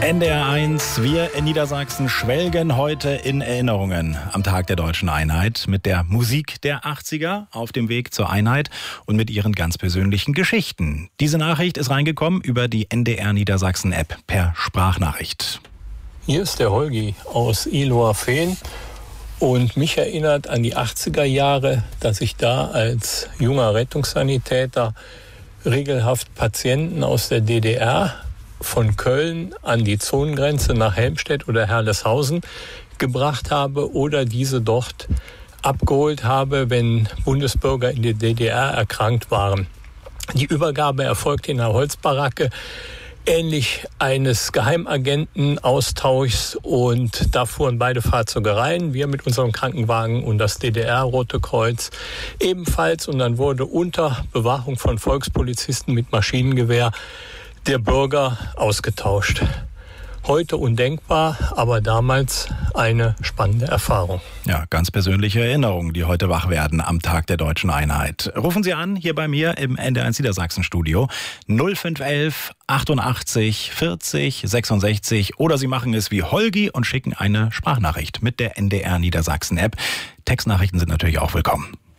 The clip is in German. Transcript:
NDR1, wir in Niedersachsen schwelgen heute in Erinnerungen am Tag der Deutschen Einheit mit der Musik der 80er auf dem Weg zur Einheit und mit ihren ganz persönlichen Geschichten. Diese Nachricht ist reingekommen über die NDR Niedersachsen App per Sprachnachricht. Hier ist der Holgi aus Ihlowerfehn und mich erinnert an die 80er Jahre, dass ich da als junger Rettungssanitäter regelhaft Patienten aus der DDR von Köln an die Zonengrenze nach Helmstedt oder Herleshausen gebracht habe oder diese dort abgeholt habe, wenn Bundesbürger in der DDR erkrankt waren. Die Übergabe erfolgte in einer Holzbaracke, ähnlich eines Geheimagentenaustauschs, und da fuhren beide Fahrzeuge rein, wir mit unserem Krankenwagen und das DDR-Rote Kreuz ebenfalls, und dann wurde unter Bewachung von Volkspolizisten mit Maschinengewehr der Bürger ausgetauscht. Heute undenkbar, aber damals eine spannende Erfahrung. Ja, ganz persönliche Erinnerungen, die heute wach werden am Tag der Deutschen Einheit. Rufen Sie an, hier bei mir im NDR1 Niedersachsen Studio 0511 88 40 66, oder Sie machen es wie Holgi und schicken eine Sprachnachricht mit der NDR Niedersachsen App. Textnachrichten sind natürlich auch willkommen.